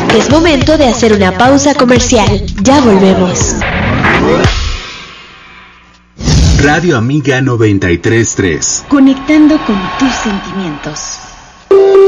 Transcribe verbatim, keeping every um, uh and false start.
Es momento de hacer una pausa comercial. Ya volvemos. Radio Amiga noventa y tres punto tres. Conectando con tus sentimientos.